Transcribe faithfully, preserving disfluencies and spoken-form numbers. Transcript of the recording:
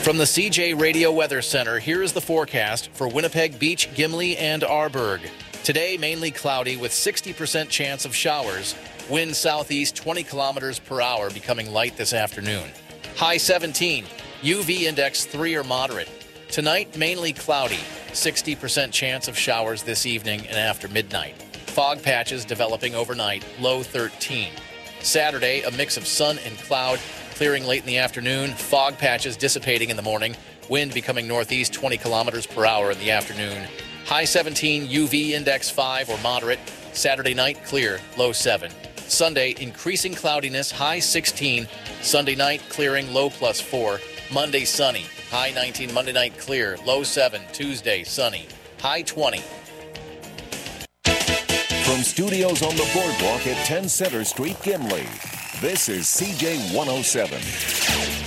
From the C J Radio Weather Center, here is the forecast for Winnipeg Beach, Gimli, and Arborg. Today, mainly cloudy with sixty percent chance of showers. Wind southeast twenty kilometers per hour, becoming light this afternoon. High seventeen. U V index three or moderate. Tonight, mainly cloudy. sixty percent chance of showers this evening and after midnight. Fog patches developing overnight. Low thirteen. Saturday, a mix of sun and cloud. Clearing late in the afternoon, fog patches dissipating in the morning, wind becoming northeast twenty kilometers per hour in the afternoon. High seventeen, U V index five or moderate. Saturday night, clear, low seven. Sunday, increasing cloudiness, high sixteen. Sunday night, clearing, low plus four. Monday, sunny, high nineteen. Monday night, clear, low seven. Tuesday, sunny, high twenty. From studios on the boardwalk at ten Center Street, Gimli, this is C J one oh seven.